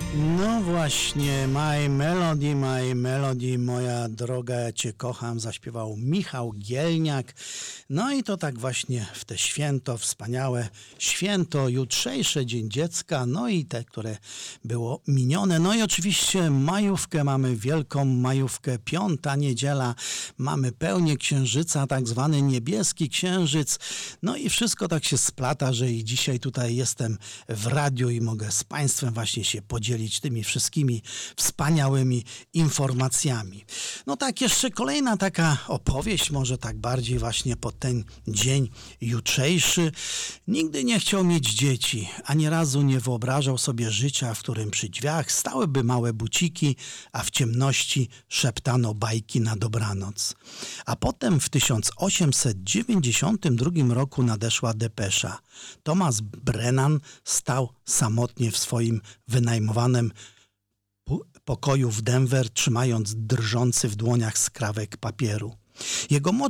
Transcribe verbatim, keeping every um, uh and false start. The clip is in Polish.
No właśnie, My Melody, My Melody, moja droga, ja Cię kocham, zaśpiewał Michał Gielniak. No i to tak właśnie w te święto, wspaniałe święto, jutrzejsze Dzień Dziecka, no i te, które było minione. No i oczywiście majówkę, mamy wielką majówkę, piąta niedziela, mamy pełnię księżyca, tak zwany niebieski księżyc. No i wszystko tak się splata, że i dzisiaj tutaj jestem w radiu i mogę z Państwem właśnie się podzielić tymi wszystkimi wspaniałymi informacjami. No tak, jeszcze kolejna taka opowieść, może tak bardziej właśnie pod ten dzień jutrzejszy. Nigdy nie chciał mieć dzieci, ani razu nie wyobrażał sobie życia, w którym przy drzwiach stałyby małe buciki, a w ciemności szeptano bajki na dobranoc. A potem w tysiąc osiemset dziewięćdziesiątym drugim roku nadeszła depesza. Thomas Brennan stał samotnie w swoim wynajmowanym pokoju w Denver, trzymając drżący w dłoniach skrawek papieru. Jego